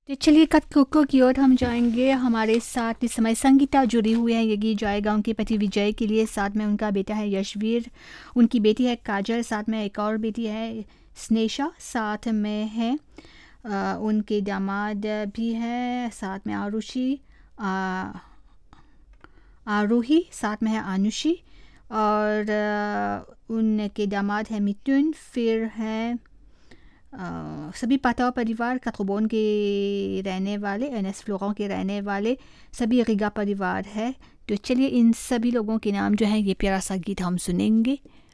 तो चलिए कथकोको की ओर हम जाएंगे। हमारे साथ इस समय संगीता जुड़ी हुई है। ये गीत जाएगा उनके पति विजय के लिए, साथ में उनका बेटा है यशवीर, उनकी बेटी है काजल, साथ में एक और बेटी है स्नेशा, साथ में है उनके दामाद भी है, साथ में आरुषि, आरोही, साथ में है आनुषी, और उनके दामाद है मिथुन, फिर है सभी पाताओ परिवार कतरबोन के रहने वाले, एनएस फ्लोरों के रहने वाले सभी रिगा परिवार है। तो चलिए इन सभी लोगों के नाम जो है ये प्यारा सा गीत हम सुनेंगे।